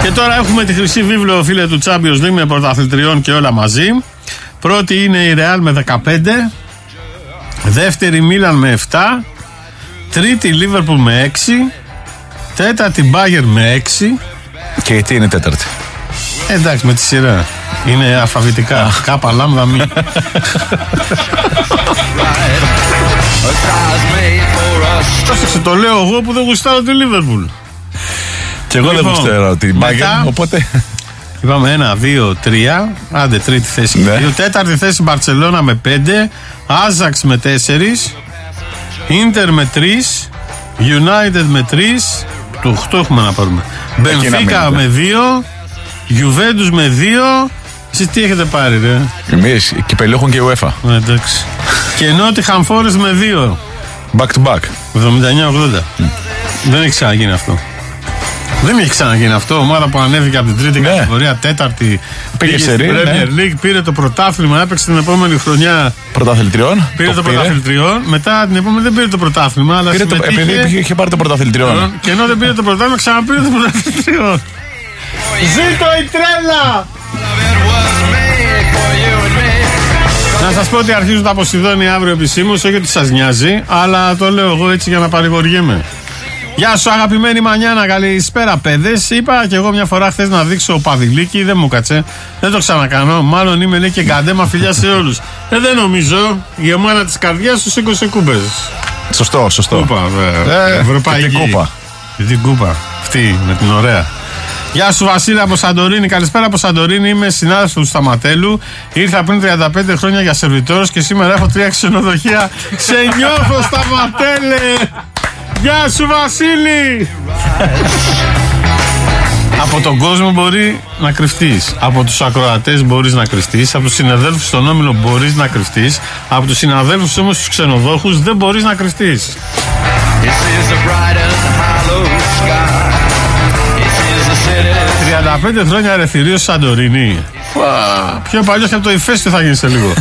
Και τώρα έχουμε τη χρυσή βίβλο, φίλε, του Champions League με πρωταθλητριών και όλα μαζί. Πρώτη είναι η Real με 15, δεύτερη Μίλαν με 7, τρίτη Liverpool με 6, τέταρτη Bayern με 6. Και γιατί είναι τέταρτη? Εντάξει, με τη σειρά. Είναι αλφαβητικά. Κάπα λάμδα μη. Το λέω εγώ που δεν γουστάρω τη Liverpool. Και εγώ δεν γουστάρω τη Bayern, οπότε... Είπαμε 1, 2, 3. Άντε, τρίτη θέση. Ναι. Τέταρτη θέση Μπαρτσελώνα με 5. Άζαξ με 4. Ίντερ με 3. United με 3. Το 8 έχουμε να πάρουμε. Μπενφίκα με 2. Juventus με 2. Εσείς τι έχετε πάρει, ρε? Εμείς κυπελούχων και UEFA. Εντάξει. Και Nottingham Forest με 2. Back to back. 79-80. Δεν έχει ξαναγίνει αυτό. Δεν έχει ξαναγίνει αυτό. Ομάδα που ανέβηκε από την τρίτη κατηγορία, τέταρτη, πήγε στην Premier League, πήρε το πρωτάθλημα, έπαιξε την επόμενη χρονιά. Πρωταθλητριών. Πήρε το πρωταθλητριών. Μετά την επόμενη δεν πήρε το πρωτάθλημα. Αλλά επειδή είχε πάρει το πρωταθλητριών. Και ενώ δεν πήρε το πρωτάθλημα, ξαναπήρε το πρωταθλητριών. Ζήτω η τρέλα! Να σας πω ότι αρχίζουν τα Αποσιδόνια αύριο επισήμως, όχι ότι σας νοιάζει, αλλά το λέω εγώ έτσι για να παρηγοριέμαι. Γεια σου αγαπημένη Μανιάνα, καλησπέρα παιδες. Είπα και εγώ μια φορά χθες να δείξω παδιλίκι, δεν μου κάτσε. Δεν το ξανακάνω, μάλλον είμαι λέει και καντέμα, φιλιά σε όλους. Δεν νομίζω, η ομάδα της καρδιάς σου σήκωσε κούπες. Σωστό. Κούπα, ευρωπαϊκή. Την κούπα, αυτή με την ωραία. Γεια σου Βασίλη από Σαντορίνη, καλησπέρα από Σαντορίνη, είμαι συνάδελφος του Σταματέλου. Ήρθα πριν 35 χρόνια για σερβιτόρος και σήμερα έχω 3 ξενοδοχεία. Σε νιώθω Σταματέλε! Γεια σου Βασίλη! Από τον κόσμο μπορεί να κρυφτείς. Από τους ακροατές μπορείς να κρυφτείς. Από τους συναδέλφους στον Όμιλο μπορείς να κρυφτείς. Από τους συναδέλφους όμως στους ξενοδόχους δεν μπορείς να κρυφτείς. 35 χρόνια ρεθυρίο Σαντορίνη. Πιο παλιό και από το ηφαίστειο θα γίνει σε λίγο.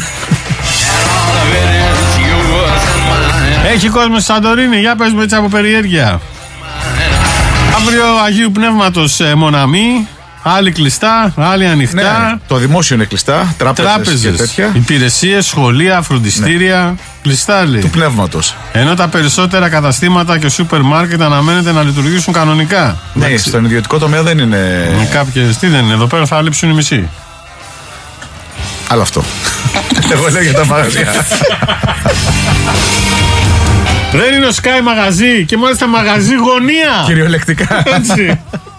Έχει κόσμο στη Σαντορίνη, για πες μου έτσι από περιέργεια. Αύριο Αγίου Πνεύματος Μοναμή, άλλοι κλειστά, άλλοι ανοιχτά. Ναι, το δημόσιο είναι κλειστά, τράπεζες, υπηρεσίες, σχολεία, φροντιστήρια, κλειστά λέει. Του Πνεύματος. Ενώ τα περισσότερα καταστήματα και σούπερ μάρκετ αναμένεται να λειτουργήσουν κανονικά. Ναι, στον ιδιωτικό τομέα δεν είναι. Κάποιες, τι δεν είναι, εδώ πέρα θα λείψουν οι μισοί. Άλλο αυτό. Εγώ λέω για τα μαγαζιά. Δεν είναι ο Sky μαγαζί και μάλιστα μαγαζί γωνία. Κυριολεκτικά. Έτσι.